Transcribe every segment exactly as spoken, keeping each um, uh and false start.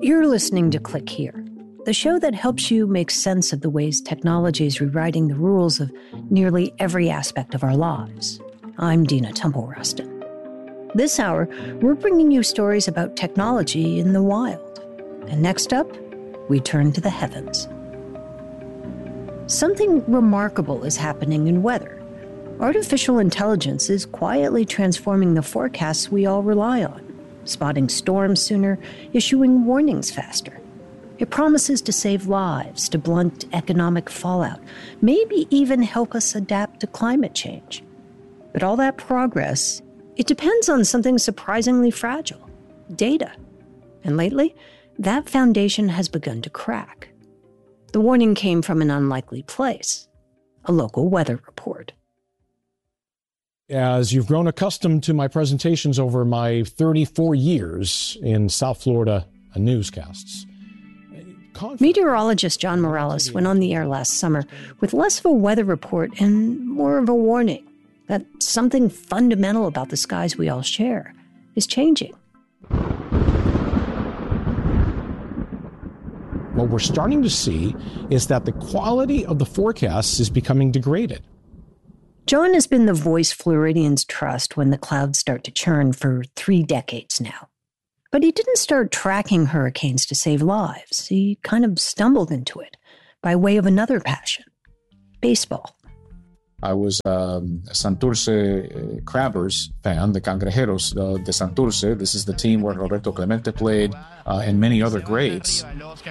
You're listening to Click Here, the show that helps you make sense of the ways technology is rewriting the rules of nearly every aspect of our lives. I'm Dina Temple-Rustin. This hour, we're bringing you stories about technology in the wild. And next up, we turn to the heavens. Something remarkable is happening in weather. Artificial intelligence is quietly transforming the forecasts we all rely on, spotting storms sooner, issuing warnings faster. It promises to save lives, to blunt economic fallout, maybe even help us adapt to climate change. But all that progress, it depends on something surprisingly fragile, data. And lately, that foundation has begun to crack. The warning came from an unlikely place, a local weather report. As you've grown accustomed to my presentations over my thirty-four years in South Florida newscasts. Conflict. Meteorologist John Morales went on the air last summer with less of a weather report and more of a warning that something fundamental about the skies we all share is changing. What we're starting to see is that the quality of the forecasts is becoming degraded. John has been the voice Floridians trust when the clouds start to churn for three decades now. But he didn't start tracking hurricanes to save lives. He kind of stumbled into it by way of another passion, baseball. I was um, a Santurce uh, Crabbers fan, the Cangrejeros uh, de Santurce. This is the team where Roberto Clemente played uh, and many other greats.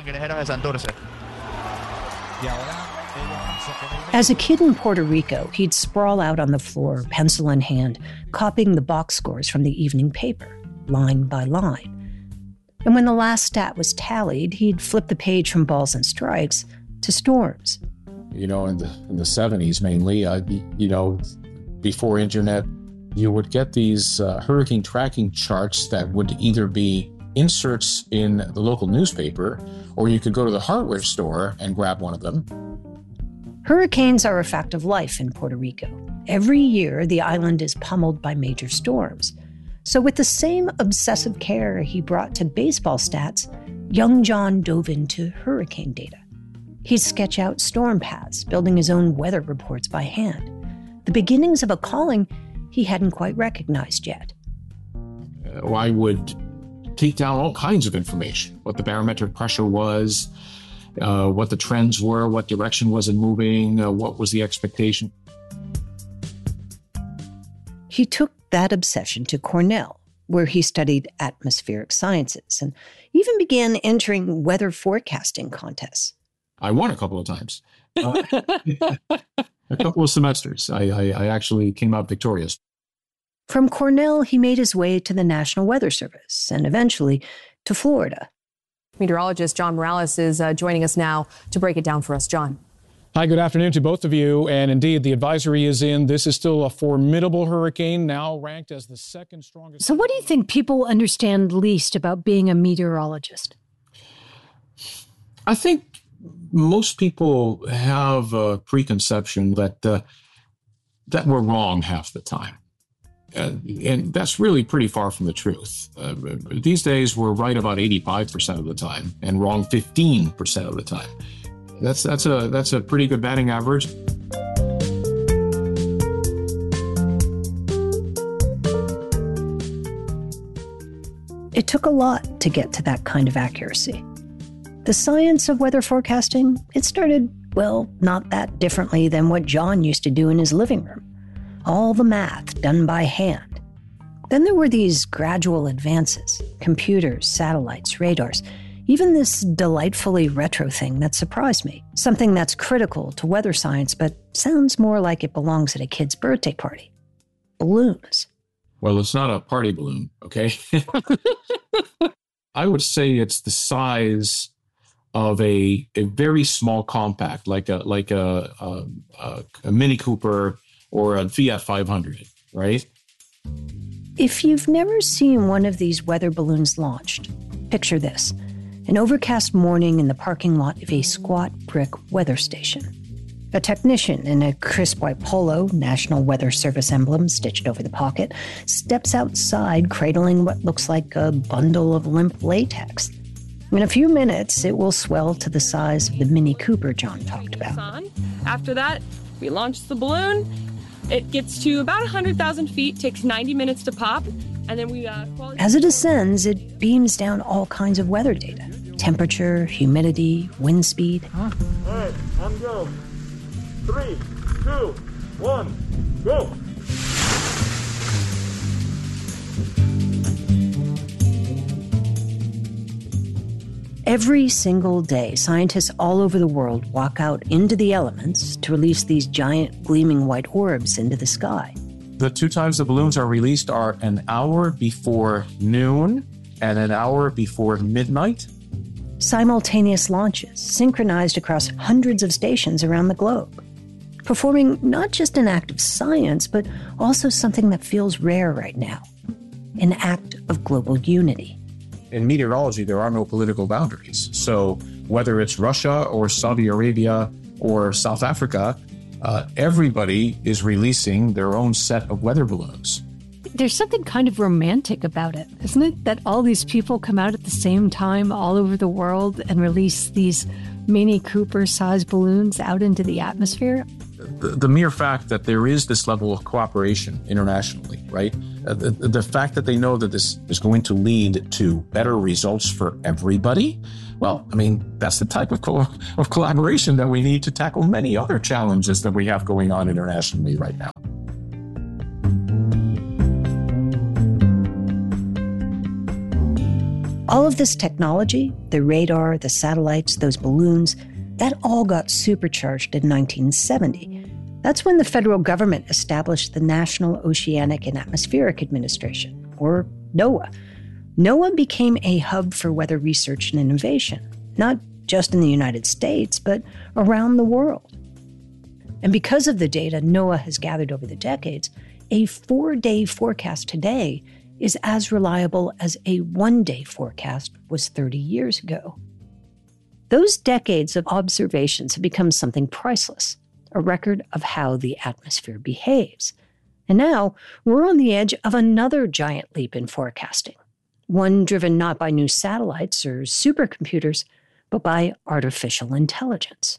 As a kid in Puerto Rico, he'd sprawl out on the floor, pencil in hand, copying the box scores from the evening paper, line by line. And when the last stat was tallied, he'd flip the page from balls and strikes to storms. You know, in the in the seventies mainly, uh, you know, before internet, you would get these uh, hurricane tracking charts that would either be inserts in the local newspaper, or you could go to the hardware store and grab one of them. Hurricanes are a fact of life in Puerto Rico. Every year, the island is pummeled by major storms. So with the same obsessive care he brought to baseball stats, young John dove into hurricane data. He'd sketch out storm paths, building his own weather reports by hand. The beginnings of a calling he hadn't quite recognized yet. Uh, I would take down all kinds of information, what the barometric pressure was, uh, what the trends were, what direction was it moving, uh, what was the expectation. He took that obsession to Cornell, where he studied atmospheric sciences and even began entering weather forecasting contests. I won a couple of times. Uh, a couple of semesters. I, I, I actually came out victorious. From Cornell, he made his way to the National Weather Service and eventually to Florida. Meteorologist John Morales is uh, joining us now to break it down for us. John. Hi, good afternoon to both of you. And indeed, the advisory is in. This is still a formidable hurricane, now ranked as the second strongest. So what do you think people understand least about being a meteorologist? I think most people have a preconception that uh, that we're wrong half the time. Uh, and that's really pretty far from the truth. Uh, these days, we're right about eighty-five percent of the time and wrong fifteen percent of the time. That's that's a that's a pretty good batting average. It took a lot to get to that kind of accuracy. The science of weather forecasting, it started, well, not that differently than what John used to do in his living room. All the math done by hand. Then there were these gradual advances, computers, satellites, radars, even this delightfully retro thing that surprised me, something that's critical to weather science but sounds more like it belongs at a kid's birthday party. Balloons. Well, it's not a party balloon, okay? I would say it's the size of a a very small compact, like a like a a, a, a Mini Cooper or a Fiat five hundred, right? If you've never seen one of these weather balloons launched, picture this. An overcast morning in the parking lot of a squat brick weather station. A technician in a crisp white polo, National Weather Service emblem stitched over the pocket, steps outside cradling what looks like a bundle of limp latex. In a few minutes, it will swell to the size of the Mini Cooper John talked about. After that, we launch the balloon. It gets to about one hundred thousand feet, takes ninety minutes to pop, and then we... Uh, As it ascends, it beams down all kinds of weather data. Temperature, humidity, wind speed. Huh? All right, on go. Three, two, one, go! Every single day, scientists all over the world walk out into the elements to release these giant gleaming white orbs into the sky. The two times the balloons are released are an hour before noon and an hour before midnight. Simultaneous launches, synchronized across hundreds of stations around the globe, performing not just an act of science, but also something that feels rare right now, an act of global unity. In meteorology, there are no political boundaries. So whether it's Russia or Saudi Arabia or South Africa, uh, everybody is releasing their own set of weather balloons. There's something kind of romantic about it, isn't it? That all these people come out at the same time all over the world and release these Mini Cooper-sized balloons out into the atmosphere. The, the mere fact that there is this level of cooperation internationally, right? Uh, the, the fact that they know that this is going to lead to better results for everybody, well, I mean, that's the type of, co- of collaboration that we need to tackle many other challenges that we have going on internationally right now. All of this technology, the radar, the satellites, those balloons, that all got supercharged in nineteen seventy. That's when the federal government established the National Oceanic and Atmospheric Administration, or NOAA. NOAA became a hub for weather research and innovation, not just in the United States, but around the world. And because of the data NOAA has gathered over the decades, a four-day forecast today is as reliable as a one-day forecast was thirty years ago. Those decades of observations have become something priceless, a record of how the atmosphere behaves. And now we're on the edge of another giant leap in forecasting, one driven not by new satellites or supercomputers, but by artificial intelligence.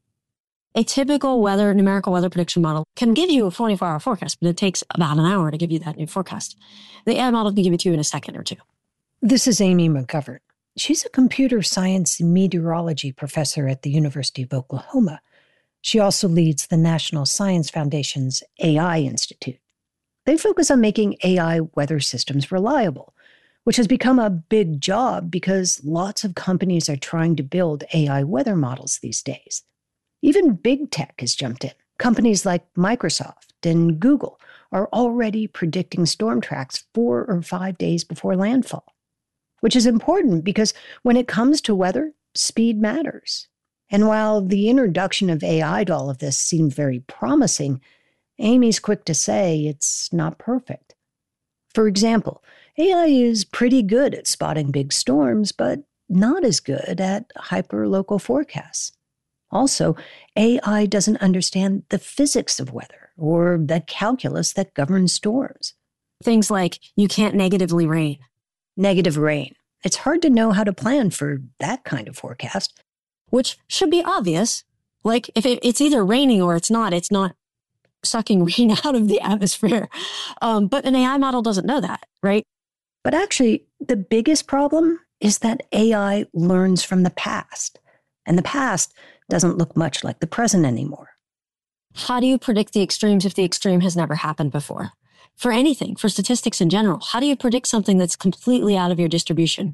A typical weather, numerical weather prediction model can give you a twenty-four hour forecast, but it takes about an hour to give you that new forecast. The A I model can give it to you in a second or two. This is Amy McGovern. She's a computer science and meteorology professor at the University of Oklahoma. She also leads the National Science Foundation's A I Institute. They focus on making A I weather systems reliable, which has become a big job because lots of companies are trying to build A I weather models these days. Even big tech has jumped in. Companies like Microsoft and Google are already predicting storm tracks four or five days before landfall, which is important because when it comes to weather, speed matters. And while the introduction of A I to all of this seemed very promising, Amy's quick to say it's not perfect. For example, A I is pretty good at spotting big storms, but not as good at hyperlocal forecasts. Also, A I doesn't understand the physics of weather or the calculus that governs storms. Things like you can't negatively rain. Negative rain. It's hard to know how to plan for that kind of forecast. Which should be obvious. Like, if it, it's either raining or it's not, it's not sucking rain out of the atmosphere. Um, but an A I model doesn't know that, right? But actually, the biggest problem is that A I learns from the past. And the past doesn't look much like the present anymore. How do you predict the extremes if the extreme has never happened before? For anything, for statistics in general, how do you predict something that's completely out of your distribution?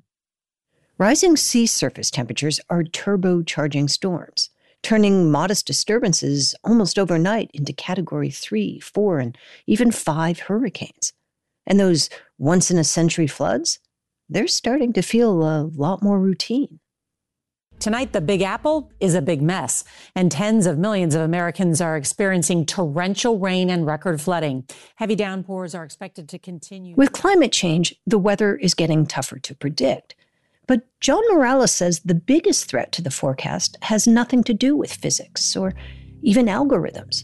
Rising sea surface temperatures are turbocharging storms, turning modest disturbances almost overnight into category three, four, and even five hurricanes. And those once-in-a-century floods, they're starting to feel a lot more routine. Tonight, the Big Apple is a big mess, and tens of millions of Americans are experiencing torrential rain and record flooding. Heavy downpours are expected to continue. With climate change, the weather is getting tougher to predict. But John Morales says the biggest threat to the forecast has nothing to do with physics or even algorithms.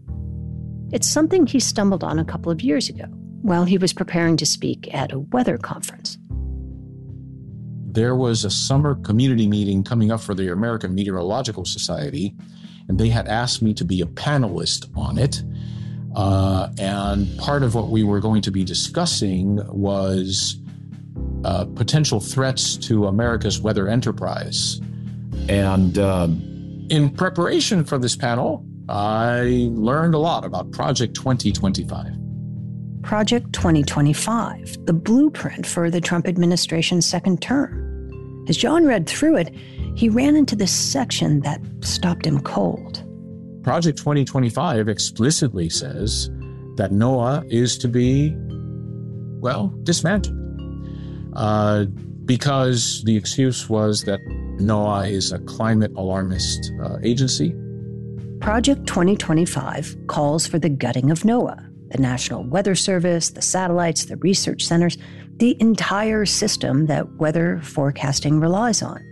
It's something he stumbled on a couple of years ago while he was preparing to speak at a weather conference. there was a summer community meeting coming up for the American Meteorological Society, and they had asked me to be a panelist on it. Uh, and part of what we were going to be discussing was uh, potential threats to America's weather enterprise. And um, in preparation for this panel, I learned a lot about Project twenty twenty-five. Project twenty twenty-five, the blueprint for the Trump administration's second term. As John read through it, he ran into this section that stopped him cold. Project twenty twenty-five explicitly says that NOAA is to be, well, dismantled. Uh, because the excuse was that NOAA is a climate alarmist uh, agency. Project twenty twenty-five calls for the gutting of NOAA, the National Weather Service, the satellites, the research centers, the entire system that weather forecasting relies on.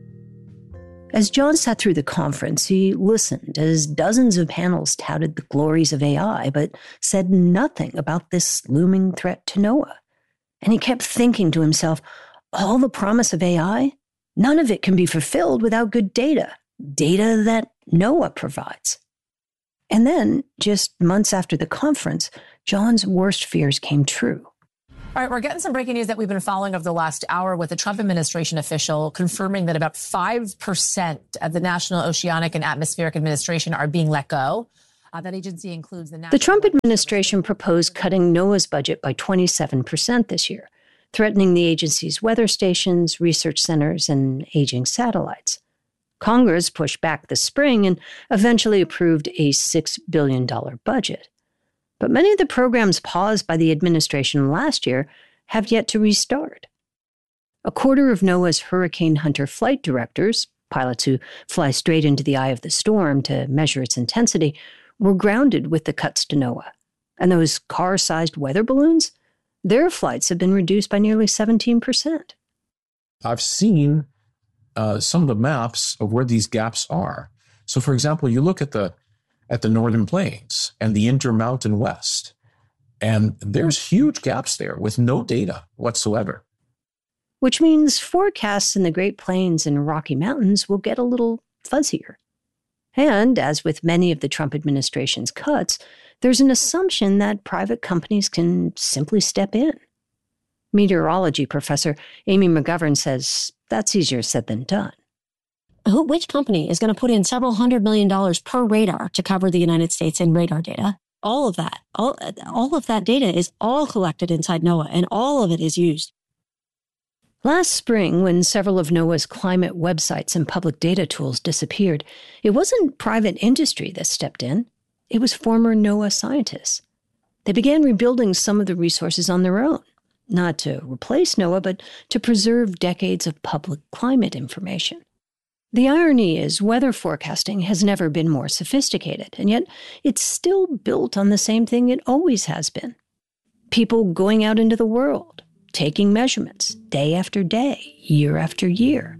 As John sat through the conference, he listened as dozens of panels touted the glories of A I, but said nothing about this looming threat to NOAA. And he kept thinking to himself, all the promise of A I, none of it can be fulfilled without good data, data that NOAA provides. And then, just months after the conference, John's worst fears came true. All right, we're getting some breaking news that we've been following over the last hour with the Trump administration official confirming that about five percent of the National Oceanic and Atmospheric Administration are being let go. Uh, that agency includes the National... The Trump administration proposed cutting NOAA's budget by twenty-seven percent this year, threatening the agency's weather stations, research centers, and aging satellites. Congress pushed back this spring and eventually approved a six billion dollars budget. But many of the programs paused by the administration last year have yet to restart. A quarter of NOAA's Hurricane Hunter flight directors, pilots who fly straight into the eye of the storm to measure its intensity, were grounded with the cuts to NOAA. And those car-sized weather balloons, their flights have been reduced by nearly seventeen percent. I've seen uh, some of the maps of where these gaps are. So, for example, you look at the at the Northern Plains and the Intermountain West, and there's huge gaps there with no data whatsoever. Which means forecasts in the Great Plains and Rocky Mountains will get a little fuzzier. And, as with many of the Trump administration's cuts, there's an assumption that private companies can simply step in. Meteorology professor Amy McGovern says that's easier said than done. Who, which company is going to put in several hundred million dollars per radar to cover the United States in radar data? All of that, all, all of that data is all collected inside NOAA, and all of it is used. Last spring, when several of NOAA's climate websites and public data tools disappeared, it wasn't private industry that stepped in. It was former NOAA scientists. They began rebuilding some of the resources on their own, not to replace NOAA, but to preserve decades of public climate information. The irony is weather forecasting has never been more sophisticated, and yet it's still built on the same thing it always has been. People going out into the world, taking measurements day after day, year after year.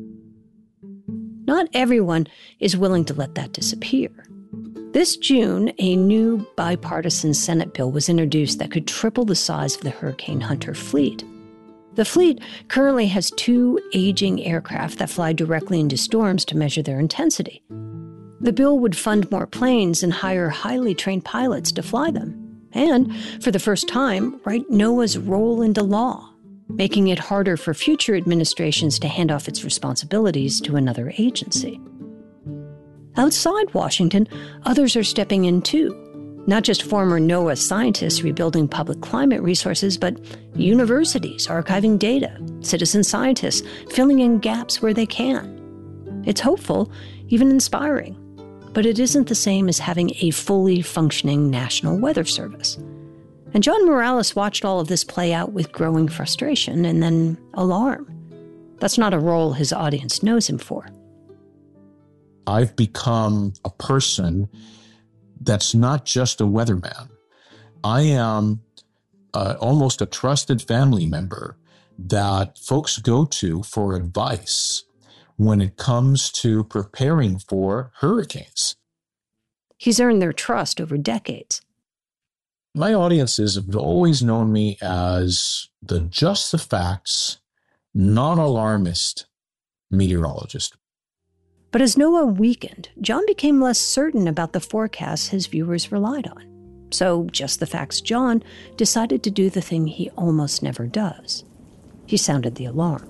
Not everyone is willing to let that disappear. This June, a new bipartisan Senate bill was introduced that could triple the size of the Hurricane Hunter fleet. The fleet currently has two aging aircraft that fly directly into storms to measure their intensity. The bill would fund more planes and hire highly trained pilots to fly them. And, for the first time, write NOAA's role into law, making it harder for future administrations to hand off its responsibilities to another agency. Outside Washington, others are stepping in too. Not just former NOAA scientists rebuilding public climate resources, but universities archiving data, citizen scientists filling in gaps where they can. It's hopeful, even inspiring, but it isn't the same as having a fully functioning National Weather Service. And John Morales watched all of this play out with growing frustration and then alarm. That's not a role his audience knows him for. I've become a person that's not just a weatherman. I am uh, almost a trusted family member that folks go to for advice when it comes to preparing for hurricanes. He's earned their trust over decades. My audiences have always known me as the just the facts, non-alarmist meteorologist. But as NOAA weakened, John became less certain about the forecasts his viewers relied on. So, just the facts John decided to do the thing he almost never does. He sounded the alarm.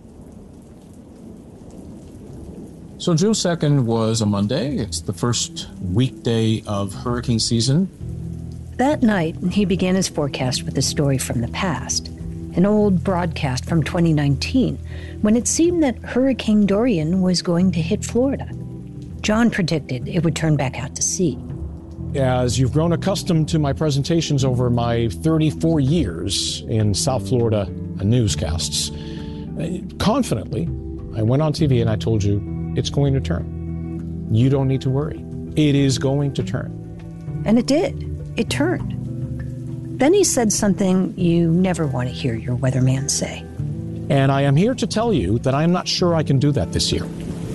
So June second was a Monday. It's the first weekday of hurricane season. That night, he began his forecast with a story from the past, an old broadcast from twenty nineteen, when it seemed that Hurricane Dorian was going to hit Florida. John predicted it would turn back out to sea. As you've grown accustomed to my presentations over my thirty-four years in South Florida newscasts, confidently, I went on T V and I told you, it's going to turn. You don't need to worry. It is going to turn. And it did. It turned. Then he said something you never want to hear your weatherman say. And I am here to tell you that I am not sure I can do that this year.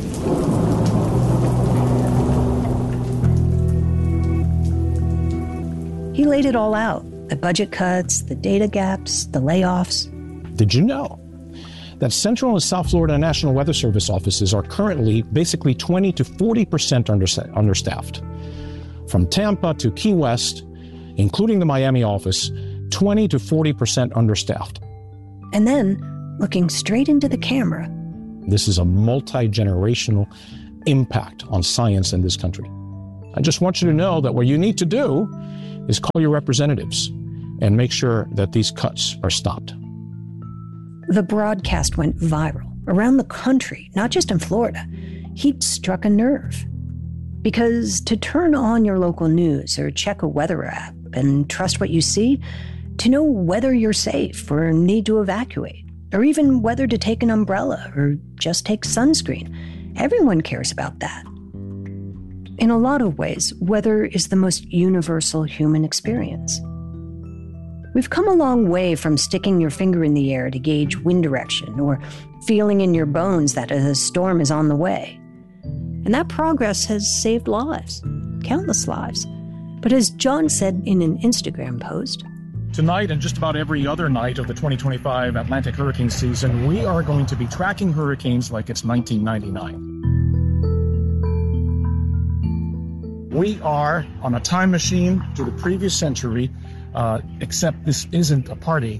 He laid it all out. The budget cuts, the data gaps, the layoffs. Did you know that Central and South Florida National Weather Service offices are currently basically twenty to forty percent understaffed? From Tampa to Key West, including the Miami office, twenty to forty percent understaffed. And then, looking straight into the camera, this is a multi-generational impact on science in this country. I just want you to know that what you need to do is call your representatives and make sure that these cuts are stopped. The broadcast went viral around the country, not just in Florida. He'd struck a nerve. Because to turn on your local news or check a weather app and trust what you see, to know whether you're safe or need to evacuate, or even whether to take an umbrella or just take sunscreen, everyone cares about that. In a lot of ways, weather is the most universal human experience. We've come a long way from sticking your finger in the air to gauge wind direction or feeling in your bones that a storm is on the way. And that progress has saved lives, countless lives. But as John said in an Instagram post, tonight and just about every other night of the twenty twenty-five Atlantic hurricane season, we are going to be tracking hurricanes like it's nineteen ninety-nine. We are on a time machine to the previous century, uh, except this isn't a party.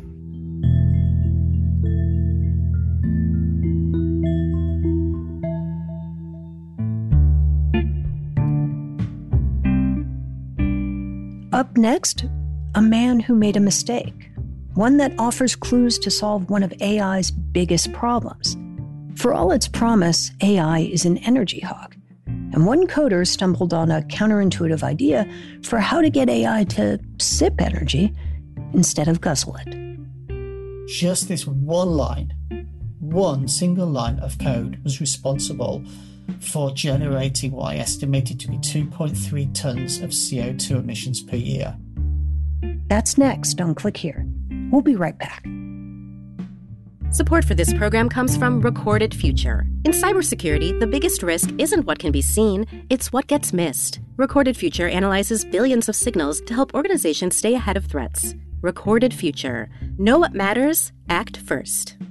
Up next, a man who made a mistake, one that offers clues to solve one of A I's biggest problems. For all its promise, A I is an energy hog. And one coder stumbled on a counterintuitive idea for how to get A I to sip energy instead of guzzle it. Just this one line, one single line of code was responsible for generating what I estimated to be two point three tons of C O two emissions per year. That's next on Click Here. We'll be right back. Support for this program comes from Recorded Future. In cybersecurity, the biggest risk isn't what can be seen, it's what gets missed. Recorded Future analyzes billions of signals to help organizations stay ahead of threats. Recorded Future. Know what matters? Act first.